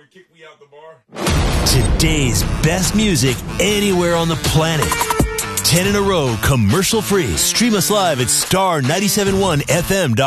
and kick me out the bar. Today's best music anywhere on the planet. 10 in a row, commercial free. Stream us live at star971fm.com.